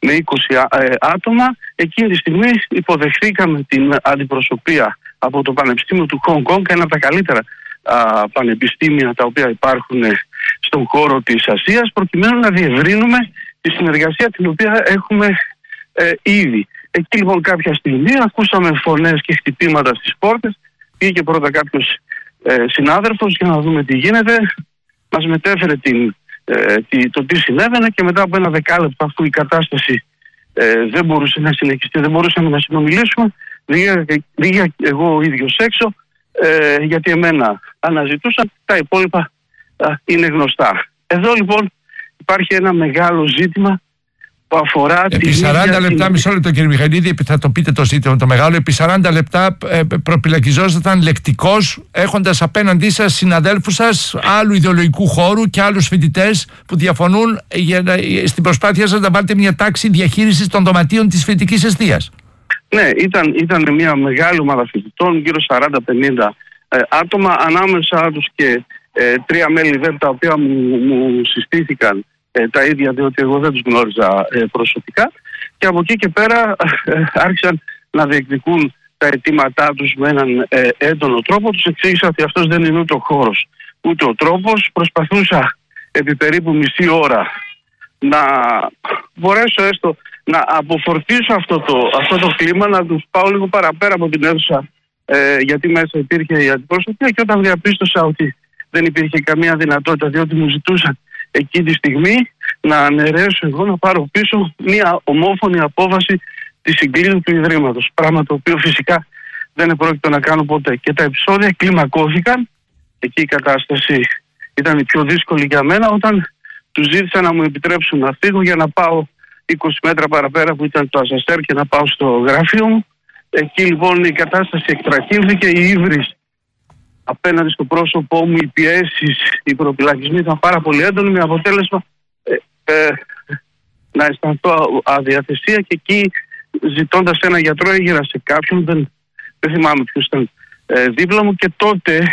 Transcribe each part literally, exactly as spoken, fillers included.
με είκοσι άτομα. Εκείνη τη στιγμή υποδεχθήκαμε την αντιπροσωπεία από το Πανεπιστήμιο του Χονγκ Κονγκ, ένα από τα καλύτερα α, πανεπιστήμια τα οποία υπάρχουν στον χώρο της Ασίας, προκειμένου να διευρύνουμε τη συνεργασία την οποία έχουμε ε, ήδη. Εκεί λοιπόν κάποια στιγμή ακούσαμε φωνές και χτυπήματα στις πόρτες. Πήγε πρώτα κάποιος ε, συνάδελφος για να δούμε τι γίνεται. Μας μετέφερε την, ε, τη, το τι συνέβαινε και μετά από ένα δεκάλεπτο, αφού η κατάσταση ε, δεν μπορούσε να συνεχιστεί, δεν μπορούσαμε να συνομιλήσουμε, βγήκα εγώ ο ίδιος έξω, ε, γιατί εμένα αναζητούσαν, τα υπόλοιπα ε, είναι γνωστά. Εδώ λοιπόν υπάρχει ένα μεγάλο ζήτημα που αφορά επί την σαράντα λεπτά, την... μισό λεπτό κύριε Μιχαηλίδη, θα το πείτε το ζήτημα το μεγάλο. Επί σαράντα λεπτά ε, προπυλακιζόσασταν λεκτικώς, έχοντας απέναντί σας συναδέλφους σας άλλου ιδεολογικού χώρου και άλλους φοιτητές που διαφωνούν για, στην προσπάθεια σας να βάλετε μια τάξη διαχείρισης των δωματίων της φοιτητικής εστίας. Ναι, ήταν, ήταν μια μεγάλη ομάδα φοιτητών, γύρω σαράντα πενήντα ε, άτομα, ανάμεσα τους και ε, τρία μέλη ΔΕΠ τα οποία μου, μου συστήθηκαν ε, τα ίδια, διότι εγώ δεν τους γνώριζα ε, προσωπικά, και από εκεί και πέρα ε, άρχισαν να διεκδικούν τα αιτήματά τους με έναν ε, έντονο τρόπο. Τους εξήγησα ότι αυτός δεν είναι ούτε ο χώρος ούτε ο τρόπος. Προσπαθούσα επί περίπου μισή ώρα να μπορέσω έστω να αποφορτήσω αυτό το, αυτό το κλίμα, να τους πάω λίγο παραπέρα από την αίθουσα, ε, γιατί μέσα υπήρχε η αντιπροσωπεία, και όταν διαπίστωσα ότι δεν υπήρχε καμία δυνατότητα, διότι μου ζητούσαν εκείνη τη στιγμή να αναιρέσω εγώ, να πάρω πίσω μια ομόφωνη απόφαση της συγκλίνου του Ιδρύματος, πράγμα το οποίο φυσικά δεν επρόκειτο να κάνω ποτέ. Και τα επεισόδια κλιμακώθηκαν. Εκεί η κατάσταση ήταν η πιο δύσκολη για μένα, όταν τους ζήτησα να μου επιτρέψουν να φύγω για να πάω είκοσι μέτρα παραπέρα που ήταν το ασανσέρ και να πάω στο γραφείο μου. Εκεί λοιπόν η κατάσταση εκτραχύνθηκε, η ύβρις απέναντι στο πρόσωπό μου, οι πιέσεις, οι προπυλακισμοί ήταν πάρα πολύ έντονοι, με αποτέλεσμα ε, ε, να αισθανθώ αδιαθεσία, και εκεί ζητώντας ένα γιατρό έγειρα σε κάποιον, δεν, δεν θυμάμαι ποιος ήταν ε, δίπλα μου, και τότε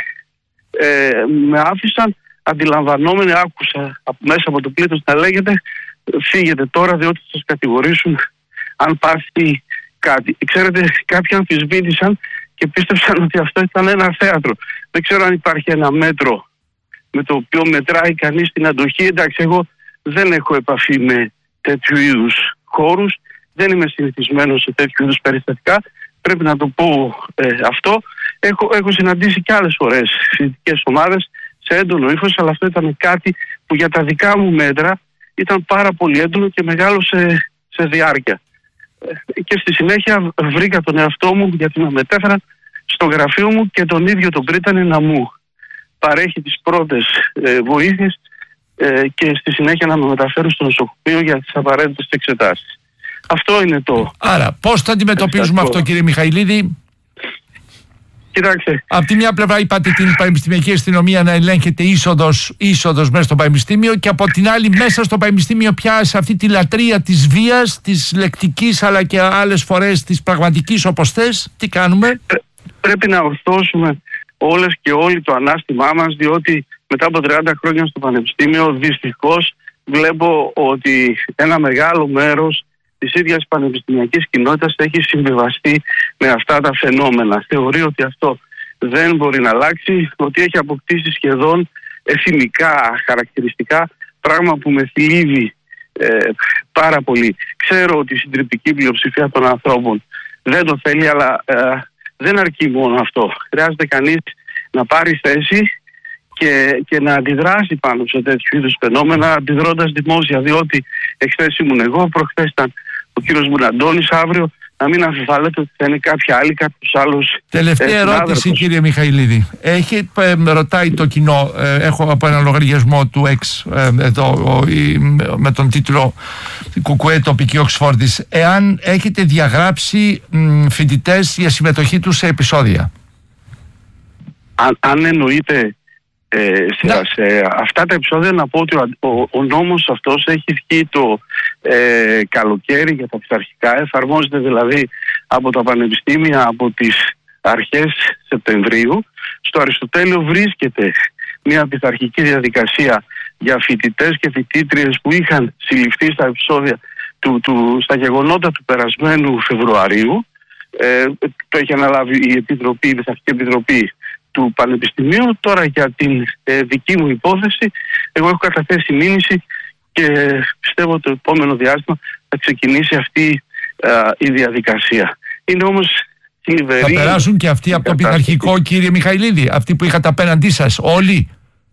ε, με άφησαν αντιλαμβανόμενοι, άκουσα μέσα από το πλήθος να λέγεται φύγετε τώρα διότι θα σας κατηγορήσουν αν πάθει κάτι. Ξέρετε, κάποιοι αμφισβήτησαν και πίστεψαν ότι αυτό ήταν ένα θέατρο. Δεν ξέρω αν υπάρχει ένα μέτρο με το οποίο μετράει κανείς την αντοχή. Εντάξει, εγώ δεν έχω επαφή με τέτοιου είδους χώρους, δεν είμαι συνηθισμένος σε τέτοιου είδους περιστατικά, πρέπει να το πω ε, αυτό. Έχω, έχω συναντήσει και άλλες φορές φοιτητικές ομάδες σε έντονο ύφος, αλλά αυτό ήταν κάτι που για τα δικά μου μέτρα ήταν πάρα πολύ έντονο και μεγάλο σε, σε διάρκεια. Και στη συνέχεια βρήκα τον εαυτό μου, γιατί με μετέφεραν στο γραφείο μου, και τον ίδιο τον πρίτανε να μου παρέχει τις πρώτες ε, βοήθειες ε, και στη συνέχεια να με μεταφέρουν στο νοσοκομείο για τις απαραίτητες εξετάσεις. Αυτό είναι το... Άρα πώς θα αντιμετωπίζουμε αυτό, κύριε Μιχαηλίδη? Κοιτάξτε. Από τη μια πλευρά είπατε την πανεπιστημιακή αστυνομία να ελέγχεται είσοδος, είσοδος μέσα στο πανεπιστήμιο, και από την άλλη μέσα στο πανεπιστήμιο πια σε αυτή τη λατρεία της βίας, της λεκτικής αλλά και άλλες φορές της πραγματικής, όπως θες, τι κάνουμε? Πρέπει να ορθώσουμε όλες και όλοι το ανάστημά μας, διότι μετά από τριάντα χρόνια στο πανεπιστήμιο δυστυχώς βλέπω ότι ένα μεγάλο μέρος της ίδιας πανεπιστημιακής κοινότητας έχει συμβιβαστεί με αυτά τα φαινόμενα. Θεωρεί ότι αυτό δεν μπορεί να αλλάξει, ότι έχει αποκτήσει σχεδόν εθιμικά χαρακτηριστικά, πράγμα που με θλίβει ε, πάρα πολύ. Ξέρω ότι η συντριπτική πλειοψηφία των ανθρώπων δεν το θέλει, αλλά ε, δεν αρκεί μόνο αυτό. Χρειάζεται κανείς να πάρει θέση και, και να αντιδράσει πάνω σε τέτοιου είδους φαινόμενα, αντιδρώντας δημόσια, διότι εχθές ήμουν εγώ, προχθές ήταν ο κύριος Μουναντώνης, αύριο να μην αμφιβάλλετε ότι θα είναι κάποια άλλη, κάποιος άλλος. Τελευταία ε, ερώτηση, κύριε Μιχαηλίδη. Έχει, ε, με ρωτάει το κοινό, ε, έχω από ένα λογαριασμό του X ε, εδώ, ο, η, με τον τίτλο «Κουκουέ τοπική Οξφόρδης», εάν έχετε διαγράψει μ, φοιτητές για συμμετοχή τους σε επεισόδια. Αν, αν εννοείται Ε, σε, σε αυτά τα επεισόδια, να πω ότι ο, ο, ο νόμος αυτός έχει βγει το ε, καλοκαίρι για τα πειθαρχικά, εφαρμόζεται δηλαδή από τα πανεπιστήμια από τις αρχές Σεπτεμβρίου. Στο Αριστοτέλειο βρίσκεται μια πειθαρχική διαδικασία για φοιτητές και φοιτήτριες που είχαν συλληφθεί στα επεισόδια του, του, στα γεγονότα του περασμένου Φεβρουαρίου. Ε, το έχει αναλάβει η Επιτροπή, η Διδακτική Επιτροπή του Πανεπιστημίου. Τώρα για την ε, δική μου υπόθεση, εγώ έχω καταθέσει μήνυση και πιστεύω ότι το επόμενο διάστημα θα ξεκινήσει αυτή ε, η διαδικασία. Είναι όμως θλιβερή. Θα περάσουν και αυτοί από το πειθαρχικό, κύριε Μιχαηλίδη, αυτοί που είχατε απέναντί σας, όλοι?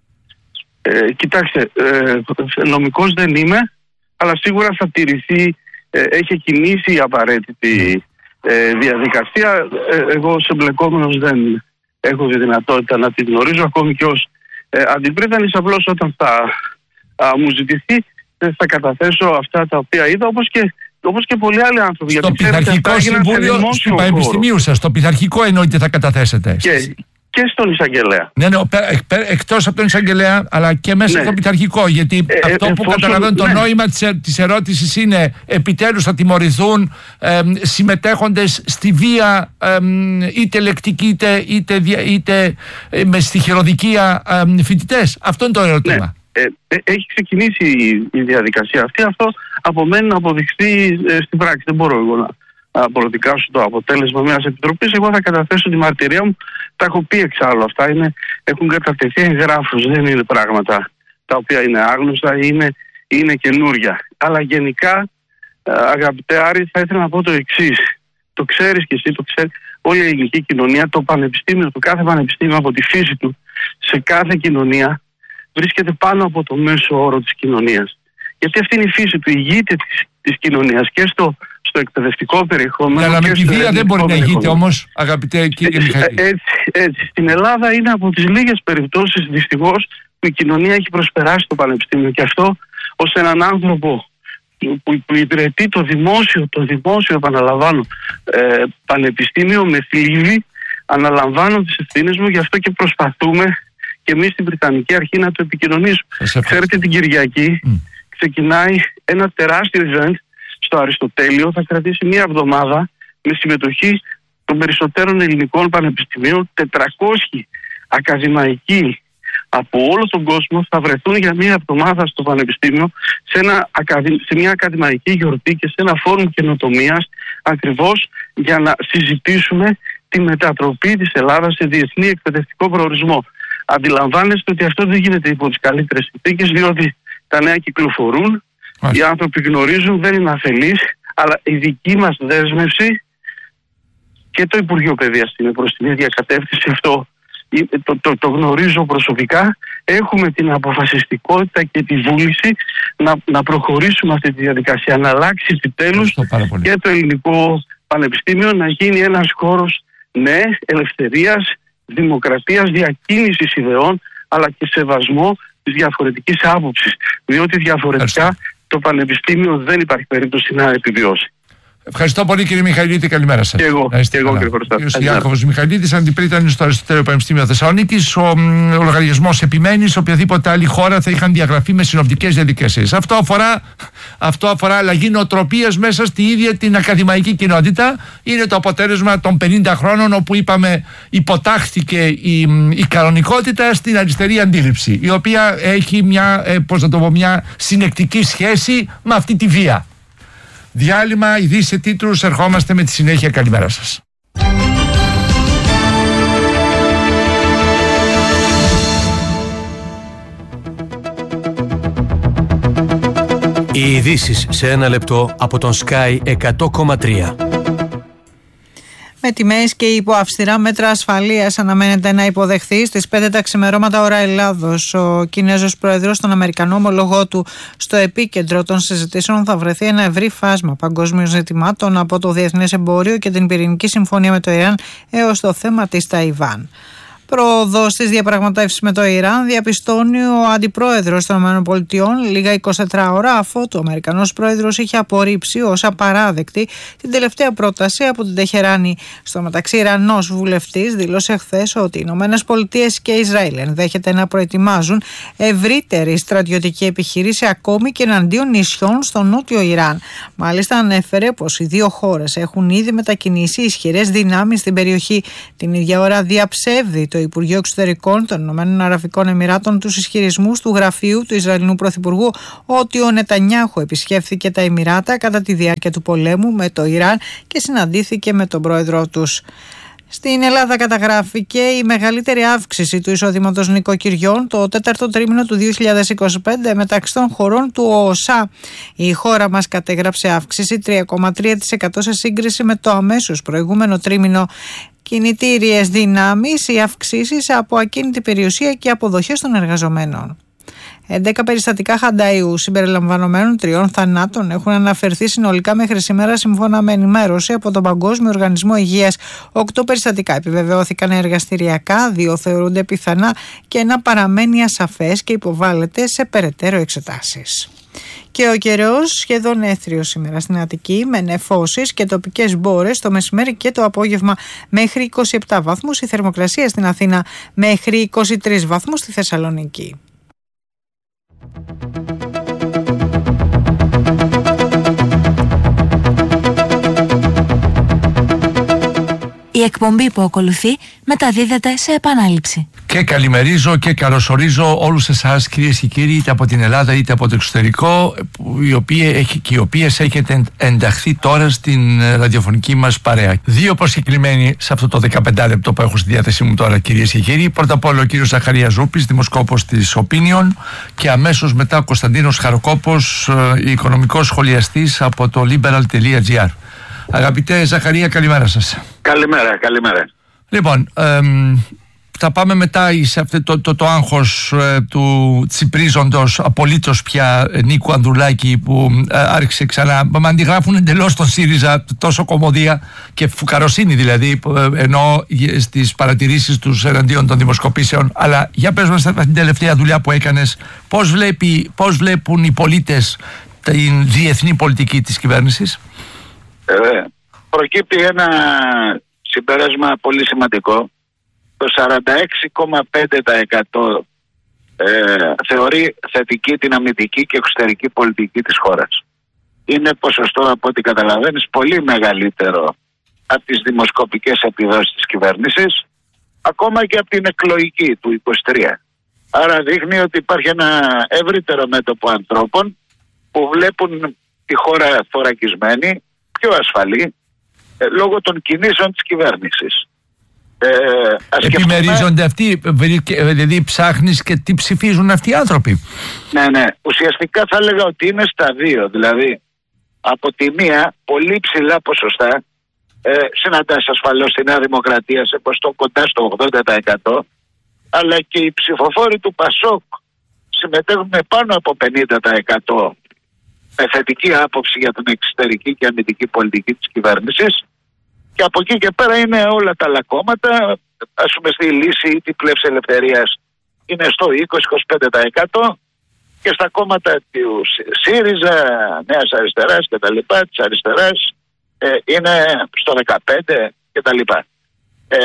Ε, κοιτάξτε, ε, νομικός δεν είμαι, αλλά σίγουρα θα τηρηθεί, ε, έχει κινήσει η απαραίτητη ε, διαδικασία. Ε, εγώ ως εμπλεκόμενος δεν έχω τη δυνατότητα να τη γνωρίζω, ακόμη και ως ε, αντιπρίτανης. Απλώς όταν θα α, μου ζητηθεί, ε, θα καταθέσω αυτά τα οποία είδα, όπως και, όπως και πολλοί άλλοι άνθρωποι. Στο πειθαρχικό συμβούλιο του Πανεπιστημίου σας, στο πειθαρχικό εννοείται θα καταθέσετε? Και, και στον εισαγγελέα. Ναι, ναι, εκτός από τον εισαγγελέα, αλλά και μέσα ναι. στο πειθαρχικό. Γιατί ε, αυτό ε, που εφόσον, καταλαβαίνω, το ναι. νόημα της, της ερώτησης είναι επιτέλους θα τιμωρηθούν ε, συμμετέχοντες στη βία, ε, είτε λεκτική είτε, είτε, είτε ε, με στοιχειροδικία ε, φοιτητές. Αυτό είναι το ερώτημα. Ναι. Ε, ε, έχει ξεκινήσει η, η διαδικασία αυτή. Αυτό απομένει να αποδειχθεί ε, στην πράξη. Δεν μπορώ εγώ να προδικάσω το αποτέλεσμα μιας επιτροπής. Εγώ θα καταθέσω τη μαρτυρία μου. Τα έχω πει εξάλλου αυτά. Είναι, έχουν κατατεθεί εγγράφους. Δεν είναι πράγματα τα οποία είναι άγνωστα ή είναι, είναι καινούρια. Αλλά γενικά, αγαπητέ Άρη, θα ήθελα να πω το εξής. Το ξέρεις και εσύ, το ξέρει όλη η ελληνική κοινωνία. Το πανεπιστήμιο, το κάθε πανεπιστήμιο από τη φύση του, σε κάθε κοινωνία, βρίσκεται πάνω από το μέσο όρο της κοινωνίας. Γιατί αυτή είναι η φύση του, ηγείται της, της κοινωνίας και στο, στο εκπαιδευτικό περιεχόμενο. Αλλά με τη βία δεν μπορεί να ηγείται όμως, αγαπητέ κύριε Μιχαηλίδη. Έτσι, έτσι. Στην Ελλάδα είναι από τις λίγες περιπτώσεις, δυστυχώς, που η κοινωνία έχει προσπεράσει το πανεπιστήμιο. Και αυτό ως έναν άνθρωπο που, που υπηρετεί το δημόσιο, το δημόσιο, επαναλαμβάνω, ε, πανεπιστήμιο, με θλίβει, αναλαμβάνω τις ευθύνες μου, γι' αυτό και προσπαθούμε και εμείς στην Βρετανική Αρχή να το επικοινωνήσουμε. Ξέρετε, την Κυριακή mm. ξεκινάει ένα τεράστιο event στο Αριστοτέλειο. Θα κρατήσει μία εβδομάδα με συμμετοχή των περισσότερων ελληνικών πανεπιστημίων. τετρακόσιοι ακαδημαϊκοί από όλο τον κόσμο θα βρεθούν για μία εβδομάδα στο Πανεπιστήμιο σε, ένα, σε μια ακαδημαϊκή γιορτή και σε ένα φόρουμ καινοτομίας, ακριβώς για να συζητήσουμε τη μετατροπή της Ελλάδας σε διεθνή εκπαιδευτικό προορισμό. Αντιλαμβάνεστε ότι αυτό δεν γίνεται υπό τις καλύτερες συνθήκες, διότι τα νέα κυκλοφορούν, οι άνθρωποι γνωρίζουν, δεν είναι αφελείς, αλλά η δική μας δέσμευση και το Υπουργείο Παιδείας είναι προς την ίδια κατεύθυνση. Αυτό το, το, το γνωρίζω προσωπικά. Έχουμε την αποφασιστικότητα και τη βούληση να, να προχωρήσουμε αυτή τη διαδικασία, να αλλάξει επιτέλους και το ελληνικό πανεπιστήμιο να γίνει ένας χώρος, ναι, ελευθερίας, δημοκρατίας, διακίνησης ιδεών, αλλά και σεβασμό της διαφορετικής άποψης. Διότι διαφορετικά Ευχαριστώ. το πανεπιστήμιο δεν υπάρχει περίπτωση να επιβιώσει. Ευχαριστώ πολύ, κύριε Μιχαηλίδη. Καλημέρα σας. Και εγώ, και εγώ κύριε Χωριστά. Κύριος Ιάκωβος Μιχαηλίδης, αντιπρίτανης στο Αριστοτέλειο Πανεπιστήμιο Θεσσαλονίκης. Ο, ο λογαριασμός επιμένει σε οποιαδήποτε άλλη χώρα θα είχαν διαγραφεί με συνοπτικές διαδικασίες. Αυτό αφορά, αυτό αφορά αλλαγή νοοτροπίας μέσα στη ίδια την ακαδημαϊκή κοινότητα. Είναι το αποτέλεσμα των πενήντα χρόνων όπου, είπαμε, υποτάχθηκε η, η κανονικότητα στην αριστερή αντίληψη, η οποία έχει μια, ε, πώς να το πω, μια συνεκτική σχέση με αυτή τη βία. Διάλειμμα, ειδήσεις σε τίτλους, ερχόμαστε με τη συνέχεια. Καλημέρα σας. Οι ειδήσεις σε ένα λεπτό από τον Sky εκατό κόμμα τρία. Με τιμές και υπό αυστηρά μέτρα ασφαλείας αναμένεται να υποδεχθεί στις πέντε τα ξημερώματα ώρα Ελλάδος. Ο Κινέζος Πρόεδρος, τον Αμερικανό ομολογό του, στο επίκεντρο των συζητήσεων θα βρεθεί ένα ευρύ φάσμα παγκόσμιων ζητημάτων, από το διεθνές εμπόριο και την πυρηνική συμφωνία με το Ιράν έως το θέμα της Ταϊβάν. Πρόοδο στις διαπραγματεύσεις με το Ιράν διαπιστώνει ο αντιπρόεδρος των ΗΠΑ λίγα εικοσιτέσσερις ώρα αφού ο Αμερικανός πρόεδρος είχε απορρίψει ως απαράδεκτη την τελευταία πρόταση από την Τεχεράνη. Στο μεταξύ, Ιρανός βουλευτής δήλωσε χθες ότι οι ΗΠΑ και Ισραήλ ενδέχεται να προετοιμάζουν ευρύτερη στρατιωτική επιχείρηση ακόμη και εναντίον νησιών στο νότιο Ιράν. Μάλιστα, ανέφερε πως οι δύο χώρες έχουν ήδη μετακινήσει ισχυρές δυνάμεις στην περιοχή. Την ίδια ώρα διαψεύδει το το Υπουργείο Εξωτερικών των Ηνωμένων Αραβικών Εμιράτων τους ισχυρισμούς του γραφείου του Ισραηλινού Πρωθυπουργού ότι ο Νετανιάχου επισκέφθηκε τα Εμιράτα κατά τη διάρκεια του πολέμου με το Ιράν και συναντήθηκε με τον πρόεδρό τους. Στην Ελλάδα καταγράφηκε η μεγαλύτερη αύξηση του εισοδήματος νοικοκυριών το τέταρτο τρίμηνο του δύο χιλιάδες είκοσι πέντε μεταξύ των χωρών του ΟΟΣΑ. Η χώρα μας κατέγραψε αύξηση τρία κόμμα τρία τοις εκατό σε σύγκριση με το αμέσως προηγούμενο τρίμηνο. Κινητήριες δυνάμεις, οι αυξήσεις από ακίνητη περιουσία και αποδοχές των εργαζομένων. έντεκα περιστατικά χανταΐου συμπεριλαμβανομένων τριών θανάτων έχουν αναφερθεί συνολικά μέχρι σήμερα σύμφωνα με ενημέρωση από τον Παγκόσμιο Οργανισμό Υγείας. Οκτώ περιστατικά επιβεβαιώθηκαν εργαστηριακά, δύο θεωρούνται πιθανά και ένα παραμένει ασαφές και υποβάλλεται σε περαιτέρω εξετάσεις. Και ο καιρός σχεδόν έθριος σήμερα στην Αττική με νεφώσεις και τοπικές μπόρες το μεσημέρι και το απόγευμα μέχρι είκοσι επτά βαθμούς, η θερμοκρασία στην Αθήνα μέχρι είκοσι τρεις βαθμούς στη Θεσσαλονίκη. Η εκπομπή που ακολουθεί μεταδίδεται σε επανάληψη. Και καλημερίζω και καλωσορίζω όλους εσάς, κυρίες και κύριοι, είτε από την Ελλάδα είτε από το εξωτερικό, οι οποίοι, και οι οποίες έχετε ενταχθεί τώρα στην ραδιοφωνική μας παρέα. Δύο προσκεκλημένοι σε αυτό το δεκαπέντε λεπτό που έχω στη διάθεσή μου τώρα, κυρίες και κύριοι. Πρώτα απ' όλα ο κύριος Ζαχαρίας Ζούπης, δημοσκόπος της Opinion, και αμέσως μετά ο Κωνσταντίνος Χαροκόπος, οικονομικός σχολιαστής από το liberal τελεία gr. Αγαπητέ Ζαχαρία, καλημέρα σας. Καλημέρα, καλημέρα. Λοιπόν, εμ, θα πάμε μετά σε αυτό το, το, το άγχος ε, του τσιπρίζοντος απολύτως πια ε, Νίκου Ανδρουλάκη, που ε, άρχισε ξανά, μα αντιγράφουν εντελώς τον ΣΥΡΙΖΑ τόσο κωμωδία και φουκαροσύνη δηλαδή, ε, ενώ ε, στις παρατηρήσεις τους εναντίον των δημοσκοπήσεων. Αλλά για πες μας την τελευταία δουλειά που έκανες, πώς, βλέπει, πώς βλέπουν οι πολίτες την διεθνή πολιτική της κυβέρνησης? Ε, προκύπτει ένα συμπέρασμα πολύ σημαντικό. Το σαράντα έξι κόμμα πέντε τοις εκατό ε, θεωρεί θετική την αμυντική και εξωτερική πολιτική της χώρας. Είναι ποσοστό, από ό,τι καταλαβαίνεις, πολύ μεγαλύτερο από τις δημοσκοπικές επιδόσεις της κυβέρνησης, ακόμα και από την εκλογική του είκοσι τρία. Άρα δείχνει ότι υπάρχει ένα ευρύτερο μέτωπο ανθρώπων που βλέπουν τη χώρα θωρακισμένη, πιο ασφαλή, ε, λόγω των κινήσεων της κυβέρνησης. Ε, Επιμερίζονται αυτοί, δηλαδή ψάχνεις και τι ψηφίζουν αυτοί οι άνθρωποι. Ναι, ναι. Ουσιαστικά θα έλεγα ότι είναι στα δύο. Δηλαδή, από τη μία, πολύ ψηλά ποσοστά, ε, συναντάς ασφαλώς στη Νέα Δημοκρατία σε ποσοστό κοντά στο ογδόντα τοις εκατό, αλλά και οι ψηφοφόροι του ΠΑΣΟΚ συμμετέχουν με πάνω από πενήντα τοις εκατό με θετική άποψη για την εξωτερική και αμυντική πολιτική της κυβέρνησης. Και από εκεί και πέρα είναι όλα τα άλλα κόμματα. Ας πούμε, στη λύση ή τη πλεύση ελευθερίας είναι στο είκοσι με είκοσι πέντε τοις εκατό και στα κόμματα του ΣΥΡΙΖΑ, Νέας Αριστεράς και τα λοιπά, της αριστεράς, ε, είναι στο δεκαπέντε και τα λοιπά. Ε,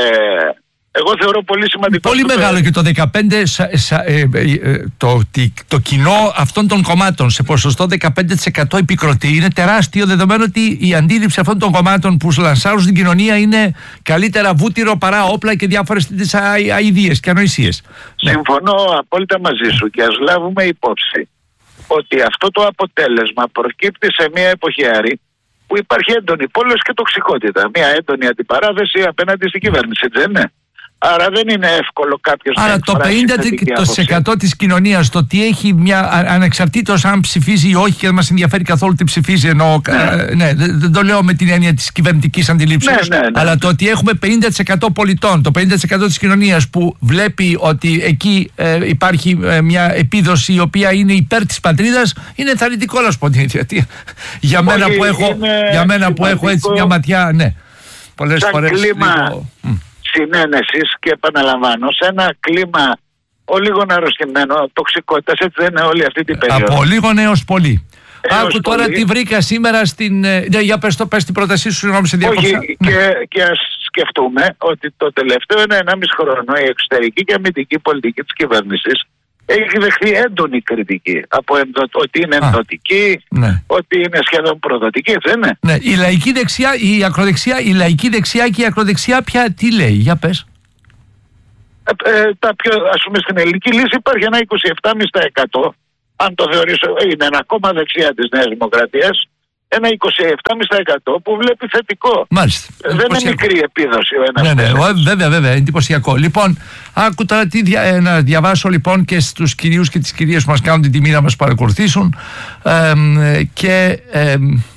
Εγώ θεωρώ πολύ σημαντικό. Πολύ μεγάλο και το δεκαπέντε σα, σα, ε, ε, το, το κοινό αυτών των κομμάτων σε ποσοστό δεκαπέντε τοις εκατό επικροτεί. Είναι τεράστιο, δεδομένου ότι η αντίληψη αυτών των κομμάτων που λανσάρουν στην κοινωνία είναι καλύτερα βούτυρο παρά όπλα και διάφορες τέτοιες αηδίες και ανοησίες. Συμφωνώ απόλυτα μαζί σου, και ας λάβουμε υπόψη ότι αυτό το αποτέλεσμα προκύπτει σε μια εποχιάρη που υπάρχει έντονη πόλωση και τοξικότητα. Μια έντονη αντιπαράθεση απέναντι στην κυβέρνηση, δεν είναι? Άρα δεν είναι εύκολο κάποιος να εκφράσει. Άρα το πενήντα τοις εκατό της κοινωνίας, το ότι έχει μια, ανεξαρτήτως αν ψηφίζει ή όχι, και δεν μας ενδιαφέρει καθόλου τι ψηφίζει, ενώ, ναι. ναι, δεν το λέω με την έννοια της κυβερνητικής αντιλήψεως, ναι, ναι, ναι. αλλά το ότι έχουμε πενήντα τοις εκατό πολιτών, το πενήντα τοις εκατό της κοινωνίας που βλέπει ότι εκεί ε, υπάρχει ε, μια επίδοση η οποία είναι υπέρ της πατρίδας, είναι ενθαρρυντικό, να σου πω. Γιατί για μένα που έχω, για μένα που έχω έτσι μια ματιά, ναι, πολλές φορές λίγο... συνένεσης, και επαναλαμβάνω, σε ένα κλίμα ο λίγο αρρωστημένο τοξικότητας, έτσι δεν είναι όλη αυτή την περίοδο. Από λίγο έως πολύ. Άκου τώρα τι βρήκα σήμερα στην... Ναι, για πες το, πες την πρότασή σου, συγγνώμη, σε διακόψα. Όχι, και, και ας σκεφτούμε ότι το τελευταίο ένα ενάμιση χρόνο η εξωτερική και αμυντική πολιτική της κυβέρνησης έχει δεχθεί έντονη κριτική. Από ενδο, ότι είναι ενδοτική, ναι. ότι είναι σχεδόν προδοτική, δεν είναι? Ναι, η λαϊκή δεξιά, η ακροδεξιά, η λαϊκή δεξιά και η ακροδεξιά πια τι λέει, για πες. Ε, ε, τα πιο, ας πούμε στην ελληνική λύση υπάρχει ένα είκοσι επτά κόμμα πέντε τοις εκατό, αν το θεωρήσω, είναι ένα κόμμα δεξιά της Νέας Δημοκρατίας, ένα είκοσι επτά κόμμα πέντε τοις εκατό που βλέπει θετικό. Μάλιστα. Ε, δεν είναι μικρή επίδοση ο ένας. Ναι, ναι, βέβαια, βέβαια, εντυπωσιακό. Λοιπόν, άκου τώρα τι δια, ε, να διαβάσω λοιπόν και στους κυρίους και τις κυρίες που μας κάνουν την τιμή να μας παρακολουθήσουν ε, ε, και... Ε,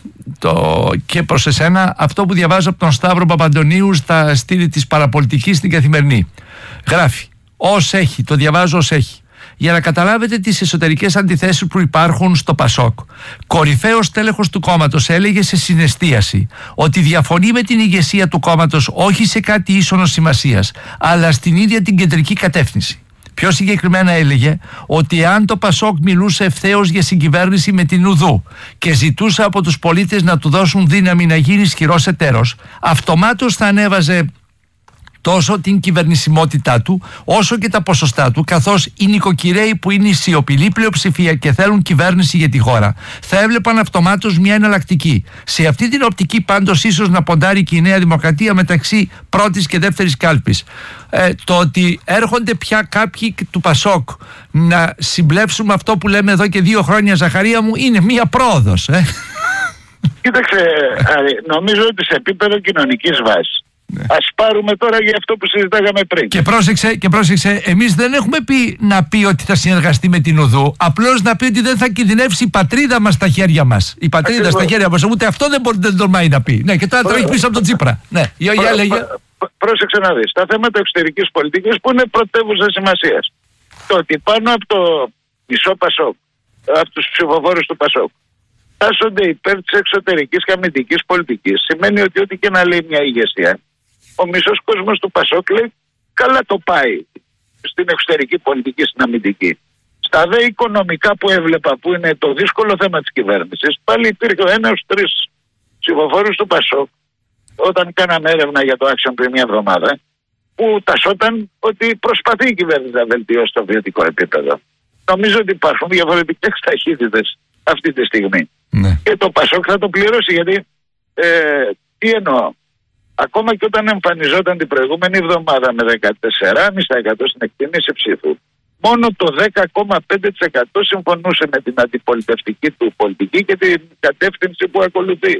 Το, και προς εσένα αυτό που διαβάζω από τον Σταύρο Παπαντονίου στα στήλη της παραπολιτικής στην Καθημερινή. Γράφει ως έχει, το διαβάζω ως έχει, για να καταλάβετε τις εσωτερικές αντιθέσεις που υπάρχουν στο Πασόκ. Κορυφαίος τέλεχος του κόμματος έλεγε σε συναισθίαση ότι διαφωνεί με την ηγεσία του κόμματος όχι σε κάτι ίσονος σημασίας, αλλά στην ίδια την κεντρική κατεύθυνση. Πιο συγκεκριμένα έλεγε ότι εάν το Πασόκ μιλούσε ευθέως για συγκυβέρνηση με την Ουδού και ζητούσε από τους πολίτες να του δώσουν δύναμη να γίνει ισχυρός εταίρος, αυτομάτως θα ανέβαζε τόσο την κυβερνησιμότητά του όσο και τα ποσοστά του, καθώς οι νοικοκυρέοι που είναι η σιωπηλή πλειοψηφία και θέλουν κυβέρνηση για τη χώρα θα έβλεπαν αυτομάτως μια εναλλακτική. Σε αυτή την οπτική πάντως ίσως να ποντάρει και η Νέα Δημοκρατία μεταξύ πρώτης και δεύτερης κάλπης. Ε, το ότι έρχονται πια κάποιοι του Πασόκ να συμπλέψουμε αυτό που λέμε εδώ και δύο χρόνια, Ζαχαρία μου, είναι μια πρόοδος. Ε. Κοίταξε, νομίζω ότι σε επίπεδο κοινωνικής βάσης. Ναι. Ας πάρουμε τώρα για αυτό που συζητάγαμε πριν. Και πρόσεξε, και πρόσεξε, εμείς δεν έχουμε πει να πει ότι θα συνεργαστεί με την Ουδού. Απλώς να πει ότι δεν θα κινδυνεύσει η πατρίδα μας στα χέρια μας. Η πατρίδα Ακριβώς. στα χέρια μας. Ούτε αυτό δεν μπορεί να τολμάει να πει. Ναι, και τώρα τρέχει πίσω από τον Τσίπρα. Ναι, για, για λέγε. Πρόσεξε να δεις. Τα θέματα εξωτερικής πολιτικής που είναι πρωτεύουσα σημασίας. Το ότι πάνω από το μισό Πασόκ, από τους ψηφοφόρους του Πασόκ, τάσσονται υπέρ της εξωτερικής και αμυντικής πολιτικής, σημαίνει ότι ό,τι και να λέει μια ηγεσία, ο μισός κόσμος του Πασόκ λέει καλά το πάει στην εξωτερική πολιτική, στην αμυντική. Στα δε οικονομικά που έβλεπα, που είναι το δύσκολο θέμα της κυβέρνησης, πάλι υπήρχε ο ένας τρεις ψηφοφόρους του Πασόκ, όταν κάναμε έρευνα για το Action πριν μια εβδομάδα, που τασσόταν ότι προσπαθεί η κυβέρνηση να βελτιώσει το βιωτικό επίπεδο. Νομίζω ότι υπάρχουν διαφορετικές ταχύτητες αυτή τη στιγμή. Ναι. Και το Πασόκ θα το πληρώσει, γιατί ε, τι εννοώ. Ακόμα και όταν εμφανιζόταν την προηγούμενη εβδομάδα με δεκατέσσερα κόμμα πέντε τοις εκατό στην εκτίμηση ψήφου, μόνο το δέκα κόμμα πέντε τοις εκατό συμφωνούσε με την αντιπολιτευτική του πολιτική και την κατεύθυνση που ακολουθεί.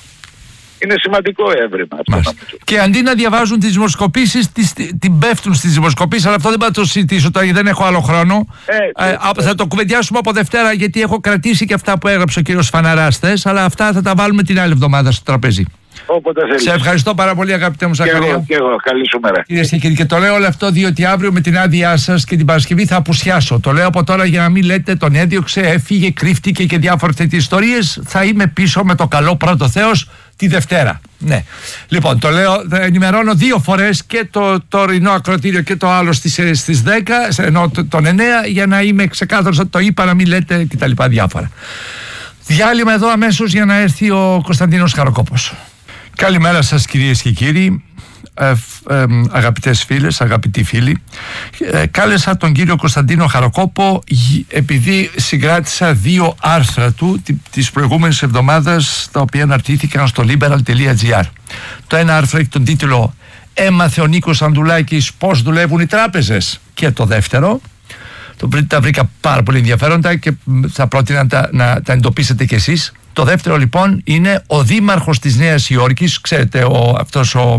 Είναι σημαντικό έβριμα αυτό. Και αντί να διαβάζουν τις δημοσκοπήσεις, τις, την πέφτουν στις δημοσκοπήσεις, αλλά αυτό δεν πάω να το συζητήσω τώρα γιατί δεν έχω άλλο χρόνο. Ε, ε, ε, ε, θα το κουβεντιάσουμε από Δευτέρα, γιατί έχω κρατήσει και αυτά που έγραψε ο κύριος Φαναράς χθες, αλλά αυτά θα τα βάλουμε την άλλη εβδομάδα στο τραπέζι. Όποτε θέλεις. Σε ευχαριστώ πάρα πολύ, αγαπητέ μου Ζαχαρία. Και εγώ, και εγώ. Καλή σου μέρα. Κυρίες και κύριοι, και το λέω όλο αυτό διότι αύριο με την άδειά σας και την Παρασκευή θα απουσιάσω. Το λέω από τώρα για να μην λέτε τον έδιωξε, έφυγε, κρύφτηκε και διάφορες τέτοιες ιστορίες. Θα είμαι πίσω με το καλό πρώτο Θεός τη Δευτέρα. Ναι. Λοιπόν, το λέω, θα ενημερώνω δύο φορές και το τωρινό ακροατήριο και το άλλο στις, στις δέκα, ενώ τον εννέα, για να είμαι ξεκάθαρος ότι το είπα, να μην λέτε κτλ. Διάφορα. Διάλειμμα εδώ αμέσως για να έρθει ο Κωνσταντίνος Χαροκόπος. Καλημέρα σας κυρίες και κύριοι, ε, ε, αγαπητές φίλες, αγαπητοί φίλοι. Ε, κάλεσα τον κύριο Κωνσταντίνο Χαροκόπο επειδή συγκράτησα δύο άρθρα του της προηγούμενης εβδομάδας, τα οποία αναρτήθηκαν στο liberal τελεία gr. Το ένα άρθρο έχει τον τίτλο «Έμαθε ο Νίκος Ανδουλάκης πώς δουλεύουν οι τράπεζες», και το δεύτερο, το, τα βρήκα πάρα πολύ ενδιαφέροντα και θα πρότεινα να τα, να τα εντοπίσετε κι εσείς. Το δεύτερο λοιπόν είναι ο δήμαρχος της Νέας Υόρκης, ξέρετε, ο, αυτός ο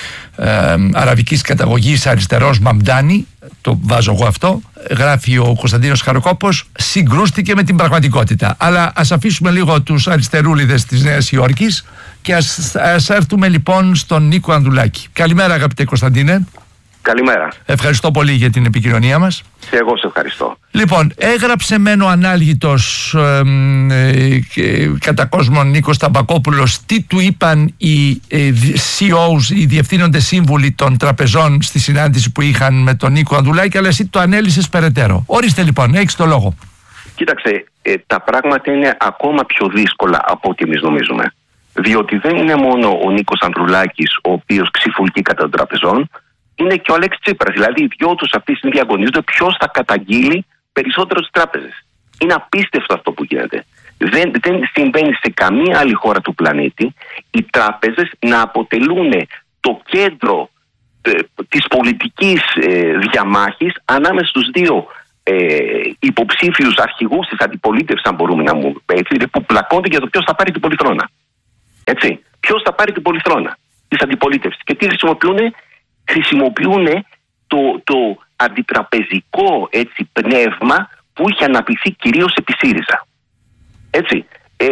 ε, αραβικής καταγωγής αριστερός Μαμντάνη, το βάζω εγώ αυτό, γράφει ο Κωνσταντίνος Χαροκόπος, συγκρούστηκε με την πραγματικότητα. Αλλά ας αφήσουμε λίγο τους αριστερούλιδες της Νέας Υόρκης και ας, ας έρθουμε λοιπόν στον Νίκο Ανδουλάκη. Καλημέρα αγαπητέ Κωνσταντίνε. Καλημέρα. Ευχαριστώ πολύ για την επικοινωνία μας. Και εγώ σε ευχαριστώ. Λοιπόν, έγραψε μεν ο ανάλγητος ε, ε, κατά κόσμον Νίκος Ταμπακόπουλος τι του είπαν οι ε, σι ι ό's, οι διευθύνοντες σύμβουλοι των τραπεζών στη συνάντηση που είχαν με τον Νίκο Ανδουλάκη, αλλά εσύ το ανέλυσες περαιτέρω. Ορίστε λοιπόν, έχεις το λόγο. Κοίταξε, ε, τα πράγματα είναι ακόμα πιο δύσκολα από ό,τι εμείς νομίζουμε. Διότι δεν είναι μόνο ο Νίκος Ανδρουλάκης ο οποίος ξυφουλκεί κατά των τραπεζών, είναι και ο Αλέξης Τσίπρας. Δηλαδή, οι δυο τους αυτή τη στιγμή διαγωνίζονται ποιος θα καταγγείλει περισσότερο τις τράπεζες. Είναι απίστευτο αυτό που γίνεται. Δεν, δεν συμβαίνει σε καμία άλλη χώρα του πλανήτη οι τράπεζες να αποτελούν το κέντρο ε, της πολιτικής ε, διαμάχης ανάμεσα στους δύο ε, υποψήφιους αρχηγούς της αντιπολίτευσης, αν μπορούμε να μου έτσι, που πλακώνται για το ποιος θα πάρει την πολυθρόνα. Έτσι. Ποιος θα πάρει την πολυθρόνα της αντιπολίτευσης. Και τι χρησιμοποιούν, χρησιμοποιούν το, το αντιτραπεζικό έτσι, πνεύμα που είχε αναπτυχθεί κυρίως επί ΣΥΡΙΖΑ. Έτσι. Ε,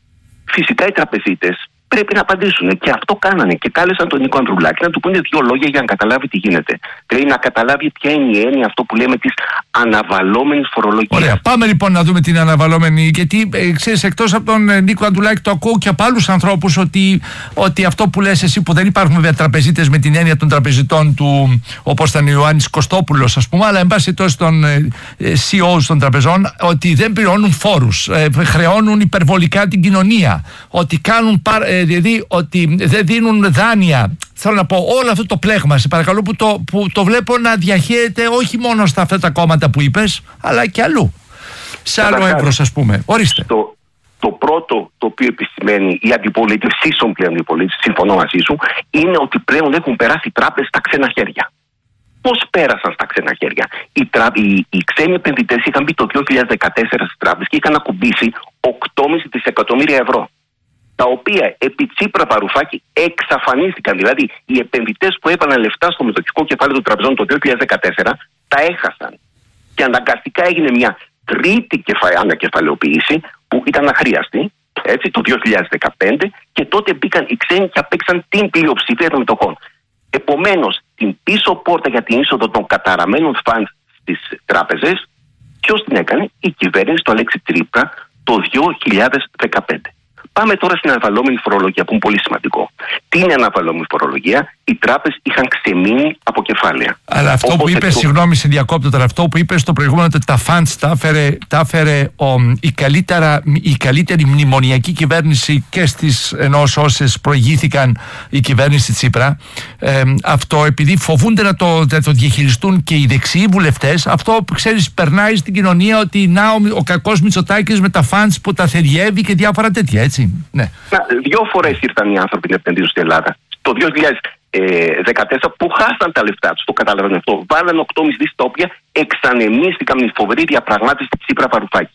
φυσικά οι τραπεζίτες πρέπει να απαντήσουν και αυτό κάνανε και κάλεσαν τον Νίκο Ανδρουλάκη να του πούνε δύο λόγια για να καταλάβει τι γίνεται. Πρέπει να καταλάβει ποια είναι η έννοια αυτό που λέμε της αναβαλλόμενης φορολογίας. Ωραία, πάμε λοιπόν να δούμε την αναβαλλόμενη, γιατί ε, ξέρεις, εκτός από τον ε, Νίκο Ανδρουλάκη το ακούω και από άλλους ανθρώπους ότι, ότι αυτό που λες εσύ, που δεν υπάρχουν βέβαια τραπεζίτες με την έννοια των τραπεζιτών του, όπως ήταν ο Ιωάννης Κωστόπουλος ας πούμε, αλλά εν πάση τόσο των ε, σι ι ό's των τραπεζών, ότι δεν πληρώνουν φόρους, ε, χρεώνουν υπερβολικά την κοινωνία, ότι κάνουν πάρα ε, δηλαδή ότι δεν δίνουν δάνεια. Θέλω να πω όλο αυτό το πλέγμα, σε παρακαλώ, που το, που το βλέπω να διαχέεται όχι μόνο στα αυτά τα κόμματα που είπες, αλλά και αλλού. Σε άλλο εύρος, ας πούμε. Ορίστε. Το, το πρώτο το οποίο επισημαίνει η αντιπολίτευση, σύσσωμη πλέον αντιπολίτευση, συμφωνώ μαζί σου, είναι ότι πλέον έχουν περάσει οι τράπεζες στα ξένα χέρια. Πώς πέρασαν στα ξένα χέρια? Οι, τρα... οι, οι ξένοι επενδυτές είχαν μπει το δύο χιλιάδες δεκατέσσερα στις τράπεζες και είχαν ακουμπήσει οκτώ κόμμα πέντε δισεκατομμύρια ευρώ. Τα οποία επί Τσίπρα Βαρουφάκη εξαφανίστηκαν. Δηλαδή, οι επενδυτές που έβαλαν λεφτά στο μετοχικό κεφάλαιο των τραπεζών το δύο χιλιάδες δεκατέσσερα τα έχασαν. Και αναγκαστικά έγινε μια τρίτη κεφα... ανακεφαλαιοποίηση που ήταν αχρίαστη, έτσι, το δύο χιλιάδες δεκαπέντε, και τότε μπήκαν οι ξένοι και απέξαν την πλειοψηφία των μετοχών. Επομένως, την πίσω πόρτα για την είσοδο των καταραμένων φαντ στις τράπεζες, ποιος την έκανε? Η κυβέρνηση του Αλέξη Τσίπρα το δύο χιλιάδες δεκαπέντε. Πάμε τώρα στην αναβαλλόμενη φορολογία, που είναι πολύ σημαντικό. Τι είναι αναβαλλόμενη φορολογία? Οι τράπεζες είχαν ξεμείνει από κεφάλαια. Αλλά αυτό Οπότε που είπε, το... συγγνώμη, σε διακόπτω τώρα, αυτό που είπε στο προηγούμενο, ότι τα funds τα έφερε, τα έφερε ο, η, καλύτερα, η καλύτερη μνημονιακή κυβέρνηση και στις ενός όσες προηγήθηκαν η κυβέρνηση Τσίπρα. Ε, αυτό επειδή φοβούνται να το, να το διαχειριστούν και οι δεξιοί βουλευτές, αυτό ξέρεις, περνάει στην κοινωνία ότι να ο, ο κακός Μητσοτάκης με τα funds που τα θεριεύει και διάφορα τέτοια, έτσι. Ναι. Να, δύο φορές ήρθαν οι άνθρωποι να επενδύσουν στην Ελλάδα. Το δύο χιλιάδες δεκατέσσερα που χάσαν τα λεφτά τους, το καταλαβαίνω αυτό. Βάλαν οκτώ κόμμα πέντε τα οποία εξανεμίστηκαν με φοβερή διαπραγμάτευση της Τσίπρα Βαρουφάκη.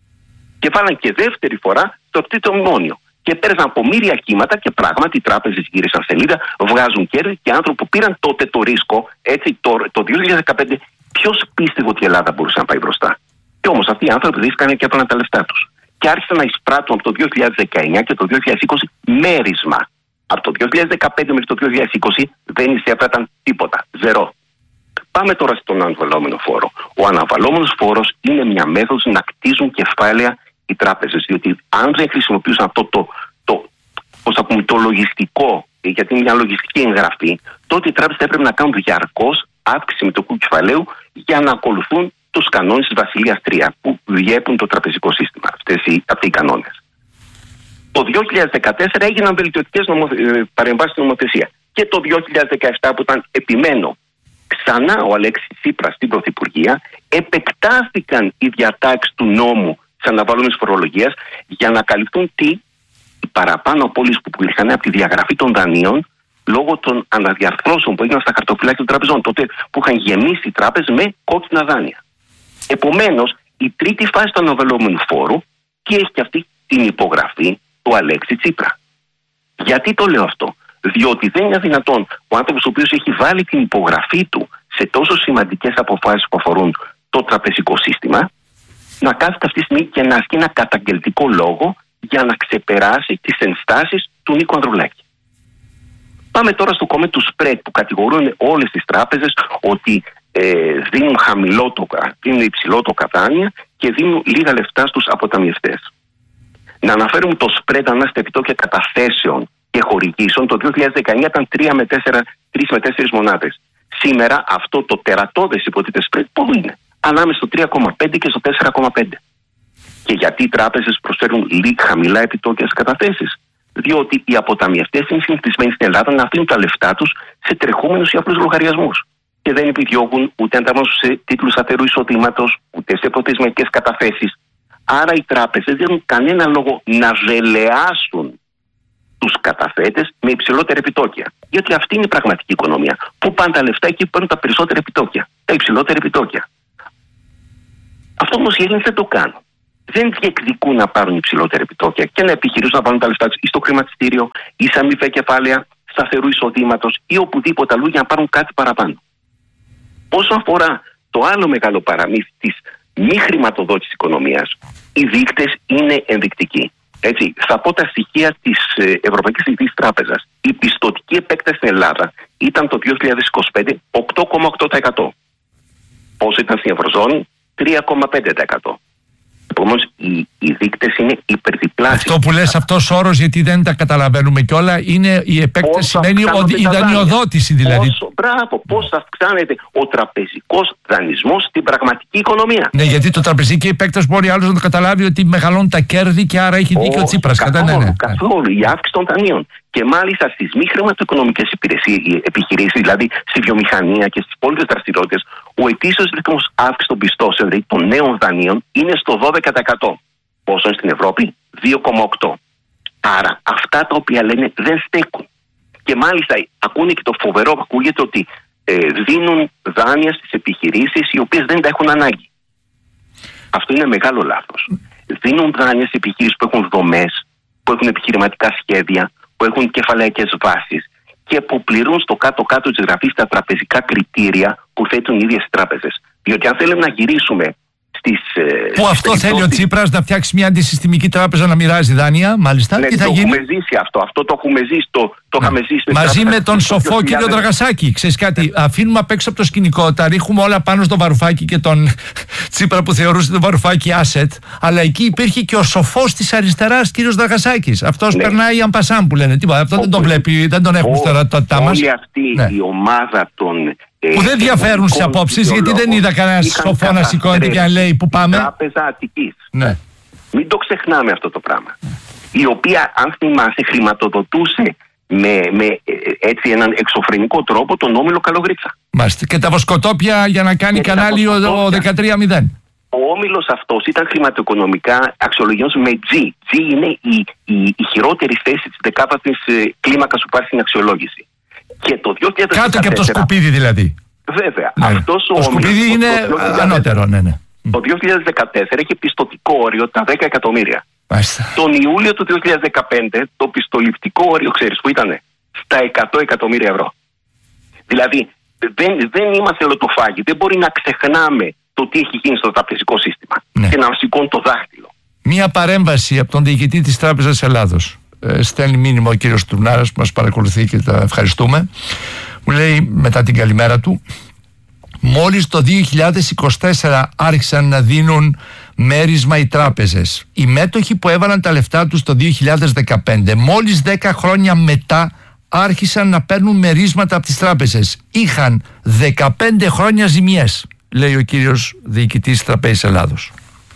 Και βάλαν και δεύτερη φορά το τρίτο μνημόνιο. Και πέρασαν από μοίρια κύματα και πράγματι οι τράπεζες γύρισαν σελίδα, βγάζουν κέρδη και άνθρωποι που πήραν τότε το ρίσκο, έτσι, το, το δύο χιλιάδες δεκαπέντε, ποιος πίστευε ότι η Ελλάδα μπορούσε να πάει μπροστά? Και όμως αυτοί οι άνθρωποι ρίσκανε και έπαιρναν τα λεφτά τους. Και άρχισαν να εισπράττουν από το δύο χιλιάδες δεκαεννιά και το δύο χιλιάδες είκοσι μέρισμα. Από το δύο χιλιάδες δεκαπέντε μέχρι το δύο χιλιάδες είκοσι δεν εισέπραταν τίποτα. Ζερό. Πάμε τώρα στον αναβαλλόμενο φόρο. Ο αναβαλλόμενος φόρος είναι μια μέθοδος να κτίζουν κεφάλαια οι τράπεζες. Διότι αν δεν χρησιμοποιούσαν αυτό το, το, πώς θα πούμε, το λογιστικό, γιατί είναι μια λογιστική εγγραφή, τότε οι τράπεζες θα έπρεπε να κάνουν διαρκώς αύξηση μετοχικού κεφαλαίου για να ακολουθούν τους κανόνες της Βασιλείας τρία που διέπουν το τραπεζικό σύστημα. Αυτές οι, αυτοί οι κανόνες. Το δύο χιλιάδες δεκατέσσερα έγιναν βελτιωτικές νομο... παρεμβάσεις στην νομοθεσία. Και το δύο χιλιάδες δεκαεπτά, που ήταν, επιμένω, ξανά ο Αλέξης Τσίπρας στην Πρωθυπουργία, επεκτάθηκαν οι διατάξεις του νόμου της αναβαλλόμενης φορολογίας για να καλυφθούν τι? Οι παραπάνω απώλειες που είχαν από τη διαγραφή των δανείων λόγω των αναδιαρθρώσεων που έγιναν στα χαρτοφυλάκια των τραπεζών, τότε που είχαν γεμίσει οι τράπεζες με κόκκινα δάνεια. Επομένως, η τρίτη φάση του αναβαλλόμενου φόρου και έχει και αυτή την υπογραφή του Αλέξη Τσίπρα. Γιατί το λέω αυτό? Διότι δεν είναι δυνατόν ο άνθρωπος ο οποίος έχει βάλει την υπογραφή του σε τόσο σημαντικές αποφάσεις που αφορούν το τραπεζικό σύστημα να κάθεται αυτή τη στιγμή και να ασκεί ένα καταγγελτικό λόγο για να ξεπεράσει τις ενστάσεις του Νίκου Ανδρουλάκη. Πάμε τώρα στο κομμάτι του spread που κατηγορούν όλες τις τράπεζες ότι ε, δίνουν χαμηλό το, δίνουν υψηλό το κατάνια και δίνουν λίγα λεφτά στους αποταμιευτές. Να αναφέρουμε το spread ανάμεσα στα επιτόκια καταθέσεων και χορηγήσεων. Το δύο χιλιάδες δεκαεννιά ήταν τρία με τέσσερις μονάδες. Σήμερα αυτό το τερατώδες υποτίθεται spread πού είναι? Ανάμεσα στο τρία κόμμα πέντε και στο τέσσερα κόμμα πέντε. Και γιατί οι τράπεζες προσφέρουν λίγα χαμηλά επιτόκια στις καταθέσεις? Διότι οι αποταμιευτές είναι συνηθισμένοι στην Ελλάδα να αφήνουν τα λεφτά τους σε τρεχούμενους ή απλούς λογαριασμούς. Και δεν επιδιώκουν ούτε ανταμώσουν σε τίτλους σταθερού εισοδήματος, ούτε σε πληθυσμιακές καταθέσεις. Άρα οι τράπεζες δεν έχουν κανένα λόγο να δελεάσουν τους καταθέτες με υψηλότερα επιτόκια. Γιατί αυτή είναι η πραγματική οικονομία. Πού πάνε τα λεφτά, εκεί παίρνουν τα περισσότερα επιτόκια. Τα υψηλότερα επιτόκια. Αυτό όμως οι Έλληνες δεν το κάνουν. Δεν διεκδικούν να πάρουν υψηλότερα επιτόκια και να επιχειρήσουν να πάρουν τα λεφτά τους ή στο χρηματιστήριο ή σε αμοιβαία κεφάλαια σταθερού εισοδήματος ή οπουδήποτε αλλού για να πάρουν κάτι παραπάνω. Όσον αφορά το άλλο μεγάλο παραμύθι της μη χρηματοδότησης οικονομίας, οι δείκτες είναι ενδεικτικοί. Έτσι, θα πω τα στοιχεία της Ευρωπαϊκής Κεντρικής Τράπεζας. Η πιστωτική επέκταση στην Ελλάδα ήταν το δύο χιλιάδες είκοσι πέντε οκτώ κόμμα οκτώ τοις εκατό. Όσο ήταν στην Ευρωζώνη, τρία κόμμα πέντε τοις εκατό. Επομένως, οι, οι δείκτες είναι υπερδιπλάσιοι. Αυτό που λες, αυτός όρος, γιατί δεν τα καταλαβαίνουμε κιόλα, είναι η επέκταση, σημαίνει η δανειοδότηση δηλαδή. Πόσο, μπράβο, πώς αυξάνεται ο τραπεζικός δανεισμός στην πραγματική οικονομία. Ναι, γιατί το τραπεζική επέκταση μπορεί άλλος να το καταλάβει ότι μεγαλώνουν τα κέρδη και άρα έχει δίκιο ο Τσίπρας. Καθόλου, ναι, ναι. καθόλου. Η αύξηση των δανείων. Και μάλιστα στις μη χρηματοοικονομικές επιχειρήσεις, δηλαδή στη βιομηχανία και στις υπόλοιπες δραστηριότητες, ο ετήσιος ρυθμός αύξησης των πιστώσεων, δηλαδή των νέων δανείων, είναι στο δώδεκα τοις εκατό. Πόσο είναι στην Ευρώπη? δύο κόμμα οκτώ τοις εκατό. Άρα αυτά τα οποία λένε δεν στέκουν. Και μάλιστα ακούνε και το φοβερό που ακούγεται ότι ε, δίνουν δάνεια στις επιχειρήσεις οι οποίες δεν τα έχουν ανάγκη. Αυτό είναι μεγάλο λάθος. Δίνουν δάνεια στις επιχειρήσεις που έχουν δομές, που έχουν επιχειρηματικά σχέδια, που έχουν κεφαλαϊκές βάσεις και που πληρούν στο κάτω-κάτω της γραφής τα τραπεζικά κριτήρια που θέτουν οι ίδιες τράπεζες. Διότι αν θέλουμε να γυρίσουμε στις. Που αυτό θέλει ο Τσίπρας, να φτιάξει μια αντισυστημική τράπεζα να μοιράζει δάνεια, μάλιστα. Ναι, τι θα το γίνει? έχουμε ζήσει αυτό. Αυτό το έχουμε ζήσει. Το, το είχαμε ζήσει. Μαζί με τον σοφό κύριο Δραγασάκη. Ξέρεις κάτι, ναι. Αφήνουμε απ' έξω από το σκηνικό, τα ρίχνουμε όλα πάνω στο Βαρουφάκη και τον Τσίπρα που θεωρούσε τον Βαρουφάκη asset. Αλλά εκεί υπήρχε και ο σοφός της αριστεράς κύριος Δραγασάκης. Αυτός ναι. περνάει αμπασάν που λένε. Τίποτα, αυτό ο, δεν τον βλέπει, δεν τον έχουμε στην ορατότητά μας. Όλη αυτή ναι. η ομάδα των. Που δεν διαφέρουν σε απόψεις, γιατί δεν είδα κανένα σοφό να σηκώνεται και να λέει που πάμε. Τράπεζα Αττικής. Ναι. Μην το ξεχνάμε αυτό το πράγμα. Η οποία, αν θυμάσαι, χρηματοδοτούσε με, με έτσι έναν εξωφρενικό τρόπο τον Όμιλο Καλογρίτσα. Μάλιστα. Και τα βοσκοτόπια για να κάνει και κανάλι ο δεκατρία μηδέν. Ο όμιλος αυτός ήταν χρηματοοικονομικά αξιολογημένος με G. G είναι η, η, η χειρότερη θέση της δεκάπατης κλίμακας που υπάρχει στην αξιολόγηση. Και το δύο χιλιάδες δεκατέσσερα, κάτω και από το σκουπίδι δηλαδή. Βέβαια. Ναι. Αυτός το ο σκουπίδι όμιλος, είναι το δύο χιλιάδες ανώτερο, ναι, ναι. Το δύο χιλιάδες δεκατέσσερα είχε πιστωτικό όριο τα δέκα εκατομμύρια. Μάλιστα. Τον Ιούλιο του δύο χιλιάδες δεκαπέντε το πιστοληπτικό όριο, ξέρεις που ήτανε, στα εκατό εκατομμύρια ευρώ. Δηλαδή δεν, δεν είμαστε λοτοφάγοι. Δεν μπορεί να ξεχνάμε το τι έχει γίνει στο τραπεζικό σύστημα ναι. και να σηκώνει το δάχτυλο. Μία παρέμβαση από τον διοικητή της Τράπεζας Ελλάδος. Ε, στέλνει μήνυμα ο κύριος Τουρνάρας που μας παρακολουθεί και τα ευχαριστούμε. Μου λέει μετά την καλημέρα του, μόλις το δύο χιλιάδες είκοσι τέσσερα άρχισαν να δίνουν μέρισμα οι τράπεζες. Οι μέτοχοι που έβαλαν τα λεφτά τους το δύο χιλιάδες δεκαπέντε, μόλις δέκα χρόνια μετά άρχισαν να παίρνουν μερίσματα από τις τράπεζες. Είχαν δεκαπέντε χρόνια ζημιές, λέει ο κύριος διοικητής της Τραπέζης Ελλάδος.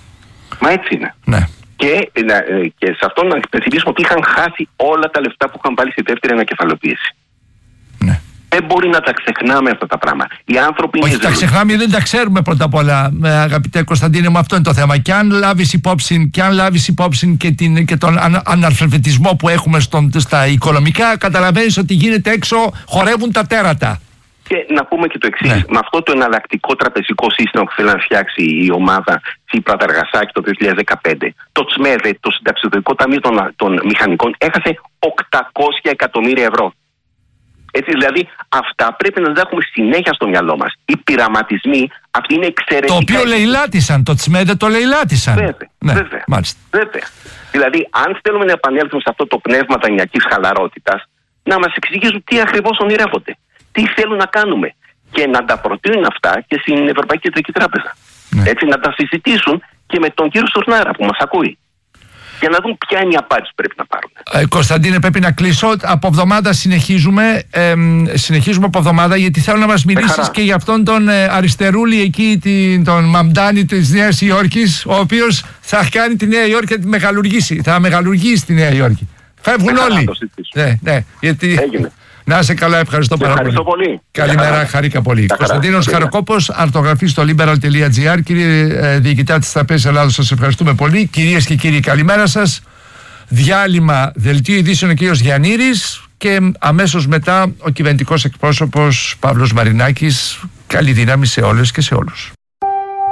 Μα έτσι είναι. Ναι. Και, και σε αυτό να υπενθυμίσουμε ότι είχαν χάσει όλα τα λεφτά που είχαν βάλει στη δεύτερη ανακεφαλοποίηση. Ναι. Δεν μπορεί να τα ξεχνάμε αυτά τα πράγματα. Οι άνθρωποι όχι, είναι τα ξεχνάμε, δεν τα ξέρουμε πρώτα απ' όλα, αγαπητέ Κωνσταντίνε μου, αυτό είναι το θέμα. Και αν λάβεις υπόψη και, αν λάβεις υπόψη και, την, και τον ανα, αναλφαβητισμό που έχουμε στον, στα οικονομικά, καταλαβαίνεις ότι γίνεται έξω, χορεύουν τα τέρατα. Και να πούμε και το εξής, ναι. με αυτό το εναλλακτικό τραπεζικό σύστημα που θέλει να φτιάξει η ομάδα Τσίπρα Δραγασάκη το δύο χιλιάδες δεκαπέντε, το ΤΣΜΕΔΕ, το Συνταξιοδοτικό Ταμείο των, των Μηχανικών, έχασε οκτακόσια εκατομμύρια ευρώ. Έτσι, δηλαδή, αυτά πρέπει να τα έχουμε συνέχεια στο μυαλό μας. Οι πειραματισμοί, αυτοί είναι εξαιρετικά. Το οποίο λαιλάτισαν, το ΤΣΜΕΔΕ το λαιλάτισαν. Βέβαια, ναι, βέβαια, μάλιστα. βέβαια. Δηλαδή, αν θέλουμε να επανέλθουμε σε αυτό το πνεύμα τανιακής χαλαρότητας, να μας εξηγήσουν τι ακριβώς ονειρεύονται. Τι θέλουν να κάνουμε και να τα προτείνουν αυτά και στην Ευρωπαϊκή Κεντρική Τράπεζα. Ναι. Έτσι να τα συζητήσουν και με τον κύριο Στουρνάρα που μας ακούει. Για να δουν ποια είναι η απάντηση που πρέπει να πάρουν. Ε, Κωνσταντίνε, πρέπει να κλείσω. Από εβδομάδα συνεχίζουμε. Ε, συνεχίζουμε από εβδομάδα γιατί θέλω να μας μιλήσεις και για αυτόν τον ε, αριστερούλη εκεί, την, τον Μαμντάνη της Νέας Υόρκης, ο οποίος θα κάνει τη Νέα Υόρκη να τη μεγαλουργήσει. Θα μεγαλουργήσει τη Νέα Υόρκη. Φεύγουν όλοι. Ναι, ναι, γιατί... Έγινε. Να είσαι καλά, ευχαριστώ πάρα ευχαριστώ πολύ. πολύ. Καλημέρα, χαρήκα πολύ. Κωνσταντίνος Χαροκόπος, αρτογραφή στο liberal τελεία gr. Κύριε ε, Διοικητά της Τραπέζης Ελλάδος, σας ευχαριστούμε πολύ. Κυρίες και κύριοι, καλημέρα σας. Διάλειμμα, δελτίο ειδήσεων ο κύριος Γιαννήρης και αμέσως μετά ο κυβερνητικός εκπρόσωπος Παύλος Μαρινάκης. Καλή δύναμη σε όλες και σε όλους.